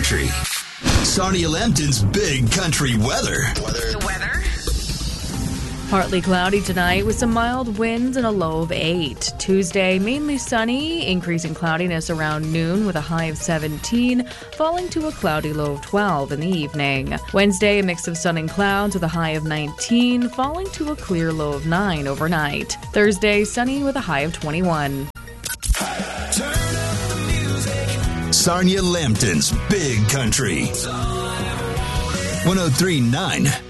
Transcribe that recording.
Country. Sarnia Lambton's Big Country weather. The weather? Partly cloudy tonight with some mild winds and a low of 8. Tuesday, mainly sunny, increasing cloudiness around noon with a high of 17, falling to a cloudy low of 12 in the evening. Wednesday, a mix of sun and clouds with a high of 19, falling to a clear low of 9 overnight. Thursday, sunny with a high of 21. Sarnia Lambton's Big Country. 103.9